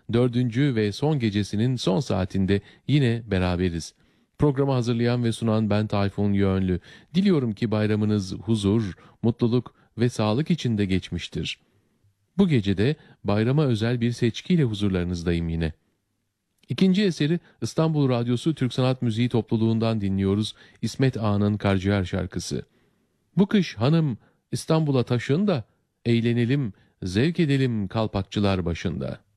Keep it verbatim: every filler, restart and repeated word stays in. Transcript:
dördüncü ve son gecesinin son saatinde yine beraberiz. Programı hazırlayan ve sunan ben Tayfun Yönlü. Diliyorum ki bayramınız huzur, mutluluk ve sağlık içinde geçmiştir. Bu gecede bayrama özel bir seçkiyle huzurlarınızdayım yine. İkinci eseri İstanbul Radyosu Türk Sanat Müziği topluluğundan dinliyoruz. İsmet Ağa'nın Karciğer şarkısı. Bu kış hanım İstanbul'a taşın da eğlenelim, zevk edelim kalpakçılar başında.